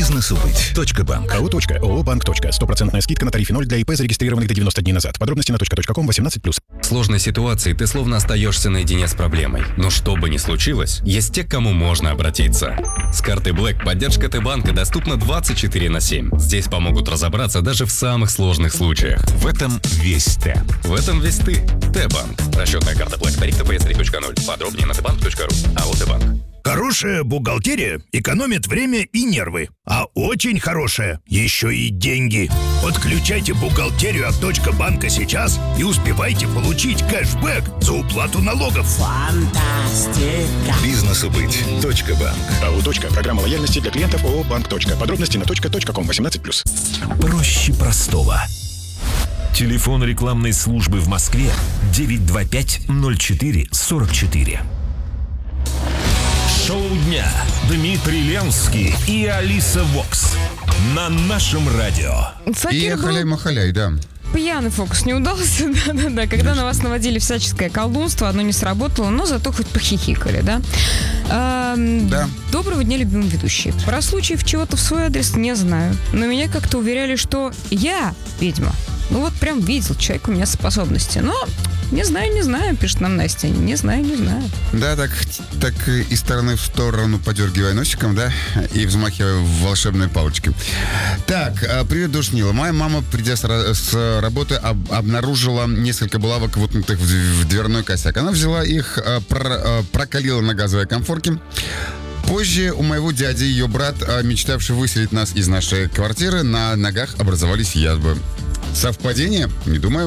Бизнесу быть. .банк. АО. ООО «Банк». 100% скидка на тарифе 0 для ИП, зарегистрированных до 90 дней назад. Подробности на .ком 18+. В сложной ситуации ты словно остаешься наедине с проблемой. Но что бы ни случилось, есть те, к кому можно обратиться. С карты Black поддержка Т-банка доступна 24/7. Здесь помогут разобраться даже в самых сложных случаях. В этом весь Т. В этом весь ты. Т-банк. Расчетная карта Black. Тариф ТПС 3.0. Подробнее на tbank.ru. АО «Т-банк». Хорошая бухгалтерия экономит время и нервы. А очень хорошая еще и деньги. Подключайте бухгалтерию от .банка сейчас и успевайте получить кэшбэк за уплату налогов. Фантастика. Бизнесу быть. .банк. АО. Программа лояльности для клиентов ООО «Банк». Подробности на .ком 18+. Проще простого. Телефон рекламной службы в Москве 925-04-44. Шоу дня. Дмитрий Ленский и Алиса Вокс. На нашем радио. И халяй-махаляй, да. Пьяный фокус не удался, да-да-да. Когда на вас наводили всяческое колдунство, оно не сработало, но зато хоть похихикали, да? Да. Доброго дня, любимые ведущие. Про случаев чего-то в свой адрес не знаю, но меня как-то уверяли, что я ведьма. Ну вот прям видел человек, у меня способности. Но не знаю, пишет нам Настя. Не знаю. Да, так из стороны в сторону подергивая носиком, да, и взмахивая волшебной палочкой. Так, привет, душнила. Моя мама, придя с работы, обнаружила несколько булавок, воткнутых в дверной косяк. Она взяла их, прокалила на газовой конфорке. Позже у моего дяди ее брат, мечтавший выселить нас из нашей квартиры, на ногах образовались язвы. Совпадение? Не думаю.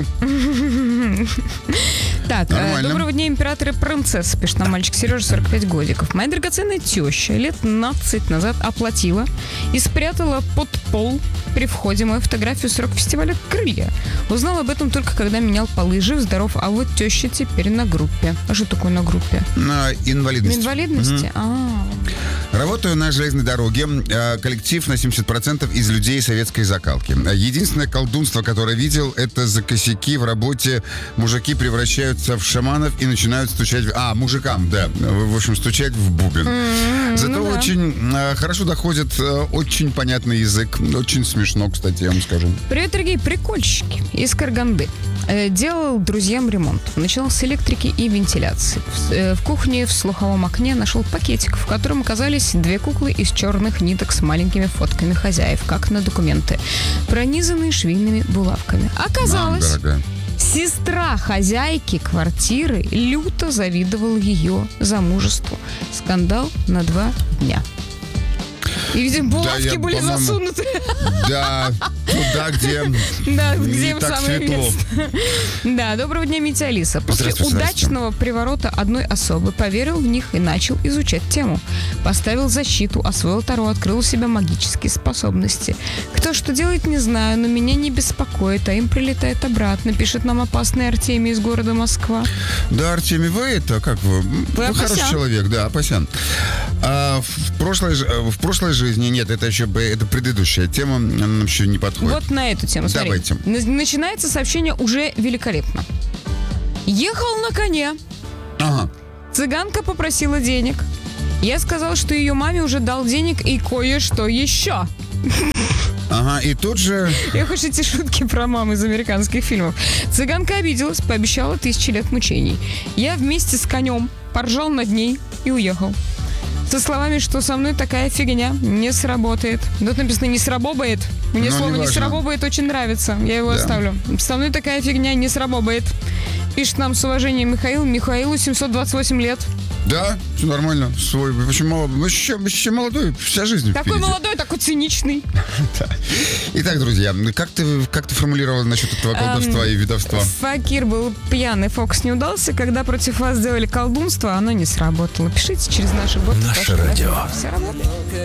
Так, доброго дня, император и принцесса, пишет нам мальчик Сережа, 45 годиков. Моя драгоценная теща лет 15 назад оплатила и спрятала под пол при входе мою фотографию с рок-фестиваля «Крылья». Узнал об этом только когда менял полы. Жив-здоров, а вот теща теперь на группе. А что такое на группе? На инвалидности. На инвалидности? Работаю на железной дороге. Коллектив на 70% из людей советской закалки. Единственное колдунство, которое видел, это за косяки в работе мужики превращаются в шаманов и начинают стучать... мужикам, да. В общем, стучать в бубен. Зато очень хорошо доходит очень понятный язык. Очень смешно, кстати, я вам скажу. Привет, дорогие прикольщики из Караганды. Делал друзьям ремонт. Начинал с электрики и вентиляции. В кухне в слуховом окне нашел пакетик, в котором оказались 2 куклы из черных ниток с маленькими фотками хозяев, как на документы, пронизанные швейными булавками. Оказалось, сестра хозяйки квартиры люто завидовала ее замужеству. Скандал на 2 дня. И, видимо, булавки были засунуты. Да, туда, где где самое место. Да, доброго дня, Митя, Алиса. После удачного приворота одной особы поверил в них и начал изучать тему. Поставил защиту, освоил Таро, открыл у себя магические способности. Кто что делает, не знаю, но меня не беспокоит, а им прилетает обратно, пишет нам опасный Артемий из города Москва. Да, Артемий, вы это, как вы? Вы хороший человек, да, Апасян. В прошлой жизни, нет, это предыдущая тема, она нам еще не подходит. Вот на эту тему, смотри. Давайте. Начинается сообщение уже великолепно. Ехал на коне. Ага. Цыганка попросила денег. Я сказал, что ее маме уже дал денег и кое-что еще. Ага, и тут же... Я хочу эти шутки про мам из американских фильмов. Цыганка обиделась, пообещала 1000 лет мучений. Я вместе с конем поржал над ней и уехал. Со словами, что со мной такая фигня не сработает. Тут написано «не сработает». Мне слово «не сработает» очень нравится. Я его оставлю. Со мной такая фигня не сработает. Пишет нам с уважением Михаил. Михаилу 728 лет. Да, все нормально. Еще молодой, вся жизнь такой впереди. Молодой, такой циничный. Итак, друзья, как ты формулировал насчет этого колдовства и ведовства? Факир был пьяный, фокус не удался. Когда против вас сделали колдунство, оно не сработало. Пишите через наши боты. Наше радио. Все работает.